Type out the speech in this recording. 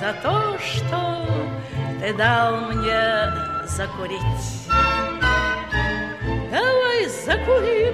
за то, что ты дал мне закурить. Давай закурим